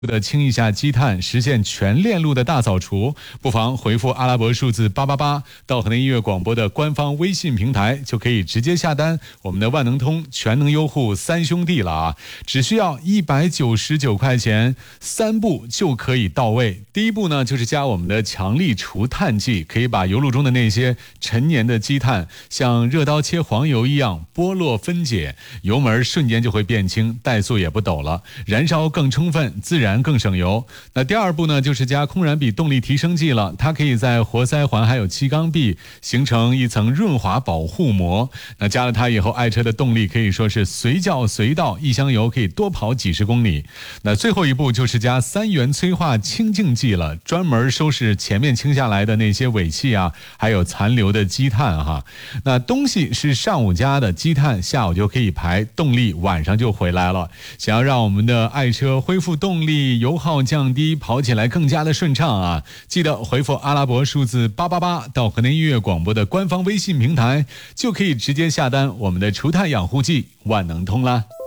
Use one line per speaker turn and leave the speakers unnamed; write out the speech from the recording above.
的清一下积碳，实现全链路的大扫除，不妨回复阿拉伯数字888到河南音乐广播的官方微信平台，就可以直接下单我们的万能通全能优护三兄弟了啊！只需要199块钱，3步就可以到位。第一步呢，就是加我们的强力除碳剂，可以把油路中的那些陈年的积碳，像热刀切黄油一样剥落分解，油门瞬间就会变轻，怠速也不抖了，燃烧更充分，自然更省油。那第二步呢，就是加空燃比动力提升剂了，它可以在活塞环还有气缸壁形成一层润滑保护膜。那加了它以后，爱车的动力可以说是随叫随到，一箱油可以多跑几十公里。那最后一步就是加3元催化清净剂了，专门收拾前面清下来的那些尾气啊，还有残留的积碳哈。那东西是上午加的，积碳下午就可以排，动力晚上就回来了。想要让我们的爱车恢复动力，油耗降低，跑起来更加的顺畅啊！记得回复阿拉伯数字888到河南音乐广播的官方微信平台，就可以直接下单我们的除碳养护剂万能通啦。